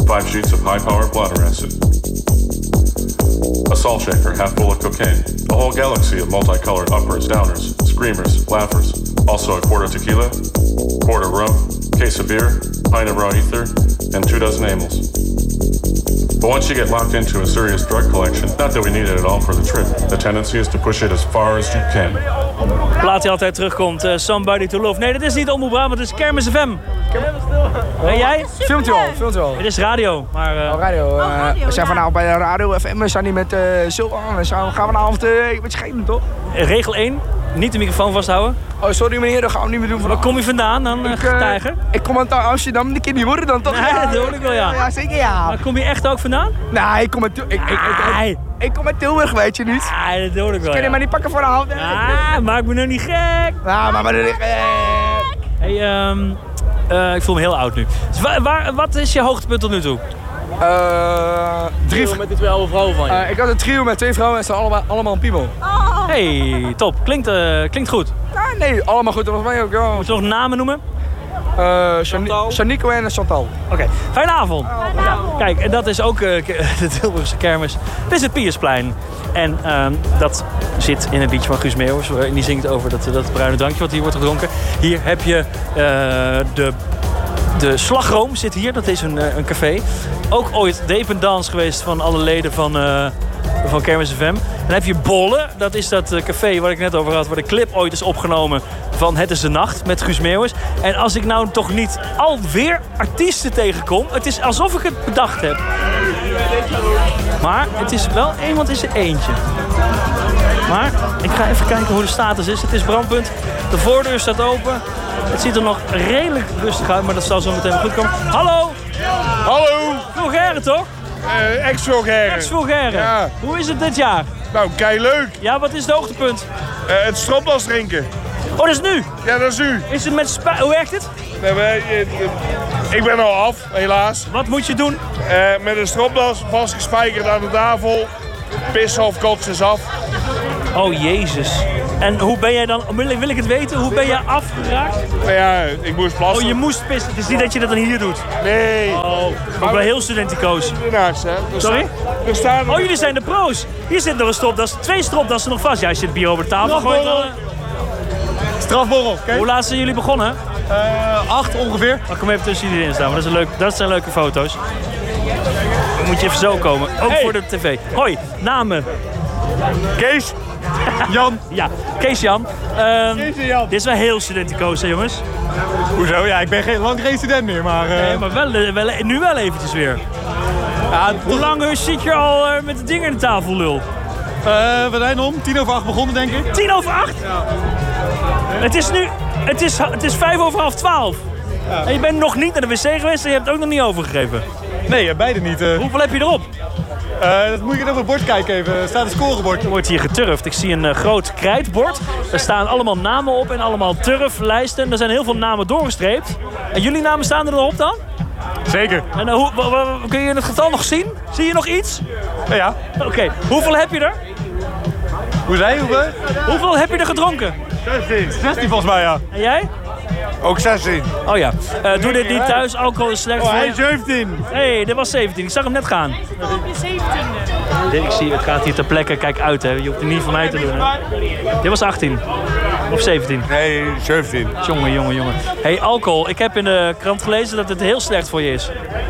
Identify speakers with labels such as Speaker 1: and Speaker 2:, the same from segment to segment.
Speaker 1: 5 sheets of high-powered bladder acid, a salt shaker half full of cocaine, a whole galaxy of multicolored uppers, downers, screamers, laughers, also a quart of tequila, quart of rum, case of beer, pint of raw ether, and 2 dozen amyls. But once you get locked into a serious drug collection, not that we need it at all for the trip, the tendency is to push it as far as you can.
Speaker 2: Plaat die altijd terugkomt, Somebody to Love. Nee, dat is niet Omroep Brabant, het is Kermis FM. En jij?
Speaker 3: Filmt u al.
Speaker 2: Het is radio, maar...
Speaker 3: Radio. We zijn vanavond bij de Radio FM. We staan hier met Silvan. We gaan vanavond met schenen, toch?
Speaker 2: Regel 1, niet de microfoon vasthouden.
Speaker 3: Oh, sorry meneer, dat gaan we niet meer doen.
Speaker 2: Waar kom je vandaan dan, Tijger?
Speaker 3: Ik kom uit Amsterdam, dat kan niet worden dan toch?
Speaker 2: Nee, dat hoor ik wel, ja.
Speaker 3: Ja, zeker ja.
Speaker 2: Maar kom je echt ook vandaan?
Speaker 3: Nee, ik kom uit Tilburg, weet je niet.
Speaker 2: Nee, dat hoor ik wel,
Speaker 3: Kun je maar niet pakken voor de hand?
Speaker 2: Maak me nou niet gek.
Speaker 3: Ja, maar niet gek.
Speaker 2: Hey, ik voel me heel oud nu. Dus wat is je hoogtepunt tot nu toe?
Speaker 4: Trio met die 2 oude vrouwen van je.
Speaker 3: Ik had een trio met 2 vrouwen en ze allemaal een piemel.
Speaker 2: Hey, top. Klinkt goed.
Speaker 3: Nee, allemaal goed. Dat was mij ook. Ja.
Speaker 2: Moet je nog namen noemen?
Speaker 3: Shanico en Chantal.
Speaker 2: Oké, fijne avond. Kijk, en dat is ook de Tilburgse kermis. Dit is het Piersplein. En dat zit in het liedje van Guus Meeuwis. En die zingt over dat bruine drankje wat hier wordt gedronken. Hier heb je de Slagroom zit hier. Dat is een café. Ook ooit dependance geweest van alle leden van Kermis FM. Dan heb je Bolle. Dat is dat café waar ik net over had. Waar de clip ooit is opgenomen van Het is de Nacht met Guus Meeuwis. En als ik nou toch niet alweer artiesten tegenkom. Het is alsof ik het bedacht heb. Maar het is wel iemand is er eentje. Maar ik ga even kijken hoe de status is. Het is Brandpunt. De voordeur staat open. Het ziet er nog redelijk rustig uit, maar dat zal zo meteen wel goed komen. Hallo!
Speaker 5: Hallo!
Speaker 2: Vulgaire toch?
Speaker 5: Ex-Vulgaire.
Speaker 2: Ex-Vulgaire.
Speaker 5: Ja.
Speaker 2: Hoe is het dit jaar?
Speaker 5: Nou, kei leuk.
Speaker 2: Ja, wat is het hoogtepunt?
Speaker 5: Het stropdas drinken.
Speaker 2: Oh, dat is nu?
Speaker 5: Ja, dat is nu.
Speaker 2: Is het met hoe werkt het?
Speaker 5: Ik ben al af, helaas.
Speaker 2: Wat moet je doen?
Speaker 5: Met een stropdas vastgespijkerd aan de tafel. Pissen of kotsen is af.
Speaker 2: Oh, Jezus. En hoe ben jij dan, wil ik het weten, hoe ben je afgeraakt?
Speaker 5: Nou ja, ik moest plassen.
Speaker 2: Oh, je moest pissen. Het is niet dat je dat dan hier doet?
Speaker 5: Nee.
Speaker 2: Oh, ook wel heel studenticoos. Sorry? Oh, jullie zijn de pro's. Hier zit nog een stropdas, 2 stropdassen nog vast. Ja, als je het bier over de tafel gooit dan...
Speaker 4: Strafborrel, kijk.
Speaker 2: Hoe laat zijn jullie begonnen?
Speaker 4: 8 ongeveer.
Speaker 2: Oh, kom even tussen jullie in staan, maar dat zijn leuke foto's. Dan moet je even zo komen, ook voor de tv. Hoi, namen.
Speaker 5: Kees.
Speaker 4: Jan.
Speaker 2: Ja, Kees Jan.
Speaker 4: Kees en Jan.
Speaker 2: Dit is wel heel studenticoos, hè, jongens?
Speaker 4: Hoezo? Ja, ik ben lang geen student meer, maar...
Speaker 2: Nee, maar nu wel eventjes weer.
Speaker 4: Ja,
Speaker 2: hoe lang zit je al met de dingen in de tafel, lul?
Speaker 4: We zijn om 7:50 begonnen, denk ik.
Speaker 2: 7:50? Ja. Het is nu... Het is 11:55. Ja. En je bent nog niet naar de wc geweest en je hebt het ook nog niet overgegeven.
Speaker 4: Nee, beide niet.
Speaker 2: Hoeveel heb je erop?
Speaker 4: Dat moet ik even op het bord kijken even. Er staat een scorebord.
Speaker 2: Er wordt hier geturfd. Ik zie een groot krijtbord. Daar staan allemaal namen op en allemaal turflijsten. Er zijn heel veel namen doorgestreept. En jullie namen staan erop dan?
Speaker 4: Zeker.
Speaker 2: En kun je het getal nog zien? Zie je nog iets?
Speaker 4: Ja.
Speaker 2: Oké. Hoeveel heb je er? Hoeveel heb je er gedronken?
Speaker 4: 16 volgens mij, ja.
Speaker 2: En jij?
Speaker 5: Ook 16.
Speaker 2: Oh ja. Doe dit niet thuis. Alcohol is slecht voor je.
Speaker 5: Hij is 17.
Speaker 2: Hé, dit was 17. Ik zag hem net gaan. Ik zie, het gaat hier ter plekke. Kijk uit, hè. Je hoeft het niet voor mij te doen, hè. Dit was 18. Of 17.
Speaker 5: Nee, 17.
Speaker 2: Jongen. Hé, alcohol. Ik heb in de krant gelezen dat het heel slecht voor je is.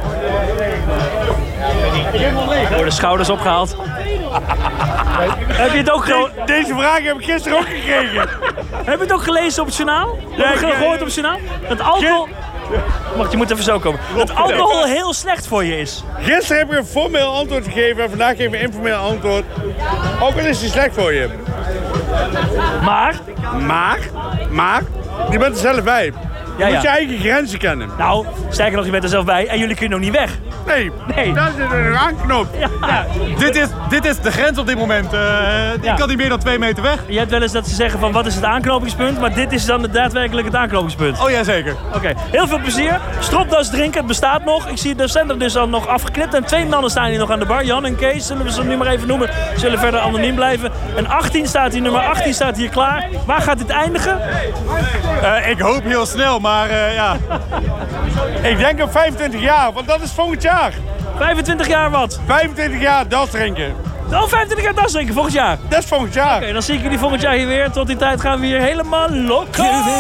Speaker 2: Worden schouders opgehaald. Heb je het ook
Speaker 5: Deze vraag heb ik gisteren ook gekregen.
Speaker 2: Heb je het ook gelezen op het journaal? Heb je gehoord op het journaal? Dat alcohol... Wacht, je moet even zo komen. Dat alcohol heel slecht voor je is.
Speaker 5: Gisteren heb ik een formeel antwoord gegeven en vandaag geef ik een informeel antwoord. Ook al is die slecht voor je. Maar, je bent er zelf bij. Je moet je eigen grenzen kennen.
Speaker 2: Nou, sterker nog, je bent er zelf bij en jullie kunnen nog niet weg.
Speaker 5: Nee. Daar zit een aanknop.
Speaker 2: Ja.
Speaker 4: Dit is de grens op dit moment. Ik kan niet meer dan 2 meter weg.
Speaker 2: Je hebt wel eens dat ze zeggen van wat is het aanknopingspunt, maar dit is dan daadwerkelijk het aanknopingspunt.
Speaker 4: Oh ja, zeker.
Speaker 2: Oké, heel veel plezier. Stropdas drinken, het bestaat nog. Ik zie de zender dus al nog afgeknipt en 2 mannen staan hier nog aan de bar. Jan en Kees, zullen we ze nu maar even noemen. Zullen verder anoniem blijven. En 18 staat hier, nummer 18 staat hier klaar. Waar gaat dit eindigen?
Speaker 4: Ik hoop heel snel, maar ja.
Speaker 5: Ik denk op 25 jaar, want dat is volgend jaar.
Speaker 2: 25 jaar wat?
Speaker 5: 25 jaar das drinken.
Speaker 2: Oh, 25 jaar das drinken volgend jaar.
Speaker 5: Dat is volgend jaar.
Speaker 2: Oké, dan zie ik jullie volgend jaar hier weer. Tot die tijd gaan we hier helemaal loco.